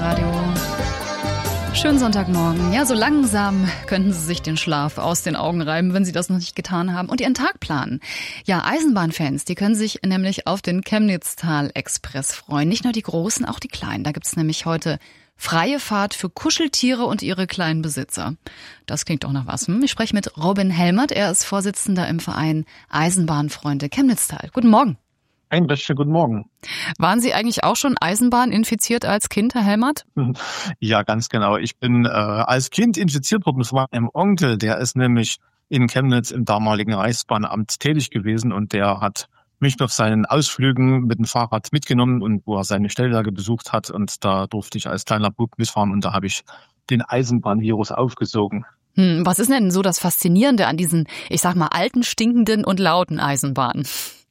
Live-Radio. Schönen Sonntagmorgen. Ja, so langsam könnten Sie sich den Schlaf aus den Augen reiben, wenn Sie das noch nicht getan haben und Ihren Tag planen. Ja, Eisenbahnfans, die können sich nämlich auf den Chemnitztal-Express freuen. Nicht nur die Großen, auch die Kleinen. Da gibt's nämlich heute freie Fahrt für Kuscheltiere und ihre kleinen Besitzer. Das klingt doch nach was. Ich spreche mit Robin Helmert. Er ist Vorsitzender im Verein Eisenbahnfreunde Chemnitztal. Guten Morgen. Einen recht schönen guten Morgen. Waren Sie eigentlich auch schon Eisenbahn infiziert als Kind, Herr Helmert? Ja, ganz genau. Ich bin als Kind infiziert worden von meinem Onkel. Der ist nämlich in Chemnitz im damaligen Reichsbahnamt tätig gewesen und der hat mich auf seinen Ausflügen mit dem Fahrrad mitgenommen und wo er seine Stellwerke besucht hat. Und da durfte ich als kleiner Bub mitfahren und da habe ich den Eisenbahnvirus aufgesogen. Was ist denn so das Faszinierende an diesen, ich sag mal, alten, stinkenden und lauten Eisenbahnen?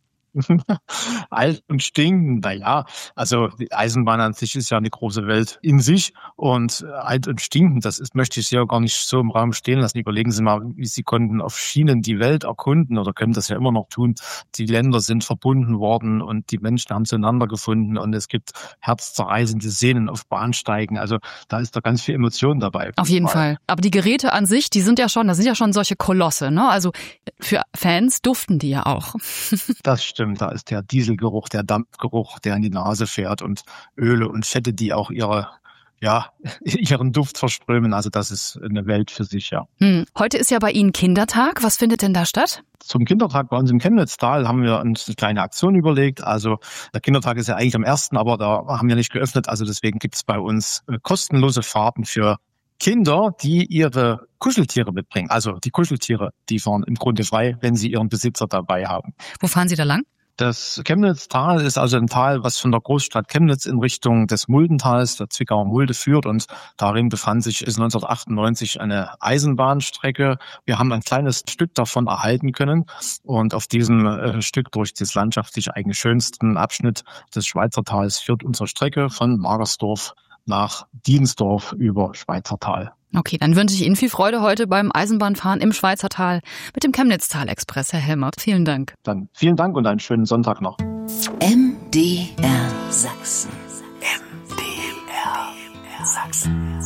Alt und stinkend, naja, also die Eisenbahn an sich ist ja eine große Welt in sich und alt und stinkend, möchte ich ja gar nicht so im Raum stehen lassen. Überlegen Sie mal, wie Sie konnten auf Schienen die Welt erkunden oder können das ja immer noch tun. Die Länder sind verbunden worden und die Menschen haben zueinander gefunden und es gibt herzzerreißende Szenen auf Bahnsteigen. Also da ist da ganz viel Emotion dabei. Auf jeden Fall. Aber die Geräte an sich, das sind ja schon solche Kolosse, ne? Also für Fans duften die ja auch. Das stimmt. Da ist der Dieselgeruch, der Dampfgeruch, der in die Nase fährt und Öle und Fette, die auch ihren Duft verströmen. Also das ist eine Welt für sich, ja. Heute ist ja bei Ihnen Kindertag. Was findet denn da statt? Zum Kindertag bei uns im Chemnitztal haben wir uns eine kleine Aktion überlegt. Also der Kindertag ist ja eigentlich am 1., aber da haben wir nicht geöffnet. Also deswegen gibt es bei uns kostenlose Fahrten für Kinder, die ihre Kuscheltiere mitbringen. Also die Kuscheltiere, die fahren im Grunde frei, wenn sie ihren Besitzer dabei haben. Wo fahren Sie da lang? Das Chemnitztal ist also ein Tal, was von der Großstadt Chemnitz in Richtung des Muldentals, der Zwickauer Mulde, führt. Und darin befand sich bis 1998 eine Eisenbahnstrecke. Wir haben ein kleines Stück davon erhalten können. Und auf diesem Stück durch das landschaftlich eigentlich schönsten Abschnitt des Schweizertals führt unsere Strecke von Magersdorf nach Diensdorf über Schweizertal. Okay, dann wünsche ich Ihnen viel Freude heute beim Eisenbahnfahren im Schweizertal mit dem Chemnitztal-Express, Herr Helmert. Vielen Dank. Dann vielen Dank und einen schönen Sonntag noch. MDR Sachsen. MDR Sachsen.